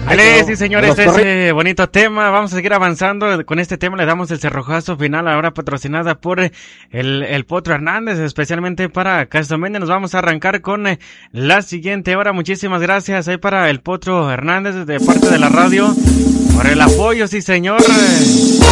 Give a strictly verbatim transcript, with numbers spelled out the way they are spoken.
Ale, sí, señores, ese bonito tema. Vamos a seguir avanzando con este tema. Le damos el cerrojazo final, ahora patrocinada por el, el Potro Hernández, especialmente para Castomeña. Nos vamos a arrancar con la siguiente hora. Muchísimas gracias ahí para el Potro Hernández de parte de la radio por el apoyo, sí, señor.